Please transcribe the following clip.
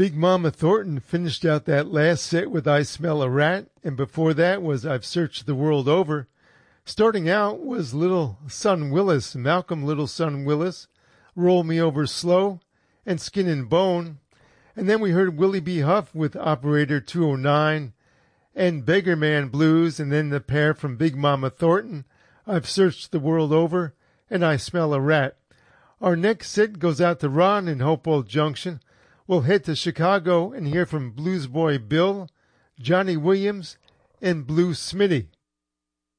Big Mama Thornton finished out that last set with I Smell a Rat, and before that was I've Searched the World Over. Starting out was Little Son Willis, Malcolm Little Son Willis, Roll Me Over Slow, and Skin and Bone. And then we heard Willie B. Huff with Operator 209 and Beggar Man Blues, and then the pair from Big Mama Thornton, I've Searched the World Over, and I Smell a Rat. Our next set goes out to Ron in Hopewell Junction. We'll head to Chicago and hear from Blues Boy Bill, Johnny Williams, and Blue Smitty.